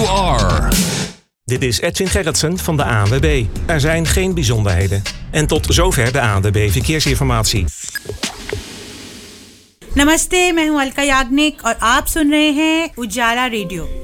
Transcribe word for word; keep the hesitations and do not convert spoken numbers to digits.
you are. Dit is Edwin Gerritsen van de A N W B. Er zijn geen bijzonderheden. En tot zover de A N W B Verkeersinformatie. नमस्ते, मैं हूं अलका याग्निक और आप सुन रहे हैं उजाला रेडियो।